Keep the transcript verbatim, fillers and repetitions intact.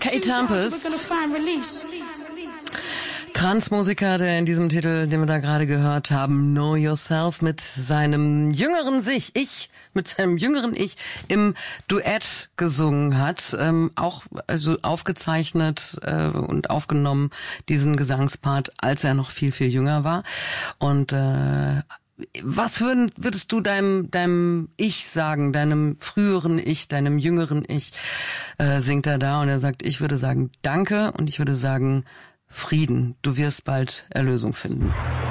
Kate Tempest. Transmusiker, der in diesem Titel, den wir da gerade gehört haben, Know Yourself, mit seinem jüngeren sich, ich, mit seinem jüngeren Ich im Duett gesungen hat, ähm, auch also aufgezeichnet äh, und aufgenommen, diesen Gesangspart, als er noch viel, viel jünger war. Und äh, was würd, würdest du deinem deinem Ich sagen, deinem früheren Ich, deinem jüngeren Ich, äh, singt er da und er sagt, ich würde sagen Danke und ich würde sagen Frieden, du wirst bald Erlösung finden.